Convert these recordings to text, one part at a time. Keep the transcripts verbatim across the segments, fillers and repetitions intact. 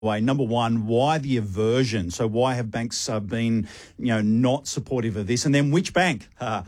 Way. Number one, why the aversion? So why have banks uh, been, you know, not supportive of this? And then which bank? Uh.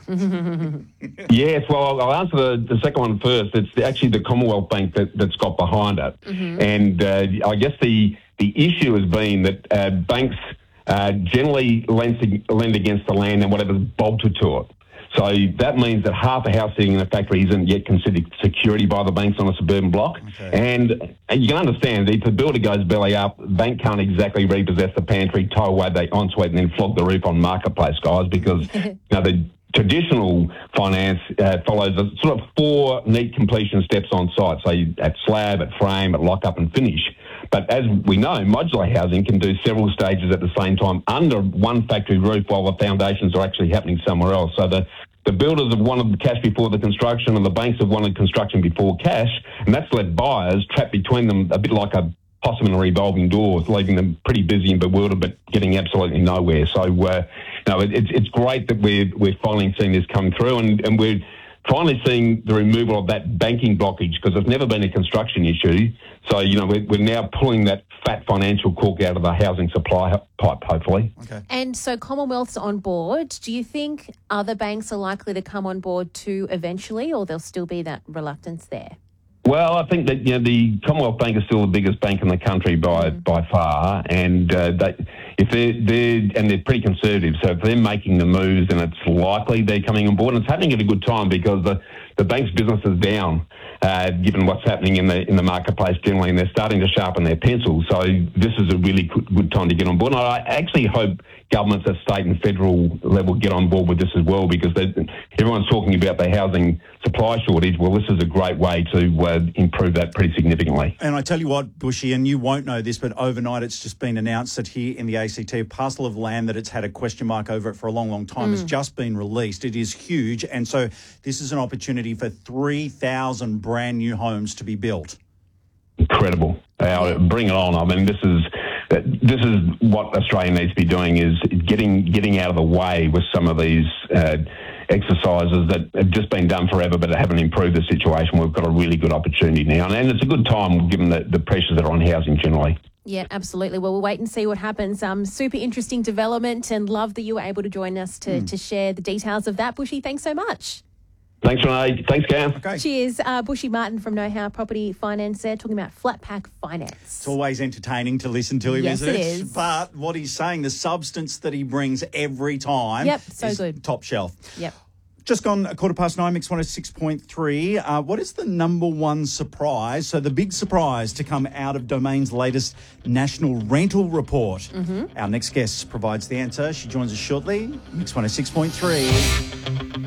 Yes, well, I'll answer the, the second one first. It's actually the Commonwealth Bank that, that's got behind it. Mm-hmm. And uh, I guess the, the issue has been that uh, banks uh, generally lend, lend against the land and whatever's bolted to it. So that means that half a house sitting in a factory isn't yet considered security by the banks on a suburban block. Okay. And you can understand, if the builder goes belly up, the bank can't exactly repossess the pantry, tow away the ensuite and then flog the roof on marketplace, guys, because you know, the traditional finance uh, follows a sort of four neat completion steps on site. So you, at slab, at frame, at lock up and finish. But as we know, modular housing can do several stages at the same time under one factory roof while the foundations are actually happening somewhere else. So the, the builders have wanted the cash before the construction and the banks have wanted construction before cash, and that's left buyers trapped between them a bit like a possum in a revolving door, leaving them pretty busy and bewildered but getting absolutely nowhere. So uh, you know, it, it's, it's great that we're, we're finally seeing this come through, and, and we're finally seeing the removal of that banking blockage, because it's never been a construction issue. So, you know, we're, we're now pulling that fat financial cork out of the housing supply pipe, hopefully. Okay. And so Commonwealth's on board. Do you think other banks are likely to come on board too eventually, or there'll still be that reluctance there? Well, I think that, you know, the Commonwealth Bank is still the biggest bank in the country by mm. by far, and uh, they, if they're, they're and they're pretty conservative. So if they're making the moves, then it's likely they're coming on board. And it's happening at a good time because the, the bank's business is down, uh, given what's happening in the in the marketplace generally, and they're starting to sharpen their pencils. So this is a really good, good time to get on board. And I actually hope governments at state and federal level get on board with this as well, because everyone's talking about the housing supply shortage. Well, this is a great way to uh, improve that pretty significantly. And I tell you what, Bushy, and you won't know this, but overnight it's just been announced that here in the A C T, a parcel of land that it's had a question mark over it for a long, long time mm. has just been released. It is huge, and so this is an opportunity for three thousand brand new homes to be built. Incredible. Uh, bring it on. I mean, this is... This is what Australia needs to be doing, is getting getting out of the way with some of these uh, exercises that have just been done forever but haven't improved the situation. We've got a really good opportunity now, and it's a good time given the, the pressures that are on housing generally. Yeah, absolutely. Well, we'll wait and see what happens. Um, super interesting development, and love that you were able to join us to, mm. to share the details of that. Bushy, thanks so much. Thanks, Renee. Thanks, Cam. Okay. Cheers. Uh, Bushy Martin from Know How Property Finance there, talking about flat pack finance. It's always entertaining to listen to him, yes, isn't it? it is. But what he's saying, the substance that he brings every time yep, so is good. Top shelf. Yep. Just gone a quarter past nine, Mix one oh six point three. Uh, what is the number one surprise? So the big surprise to come out of Domain's latest national rental report. Mm-hmm. Our next guest provides the answer. She joins us shortly. Mix one oh six point three.